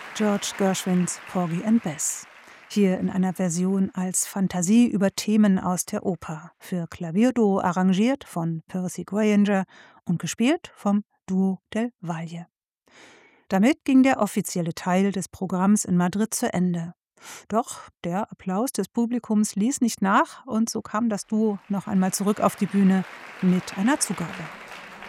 George Gershwins Porgy and Bess. Hier in einer Version als Fantasie über Themen aus der Oper. Für Klavierduo arrangiert von Percy Grainger und gespielt vom Duo del Valle. Damit ging der offizielle Teil des Programms in Madrid zu Ende. Doch der Applaus des Publikums ließ nicht nach und so kam das Duo noch einmal zurück auf die Bühne mit einer Zugabe.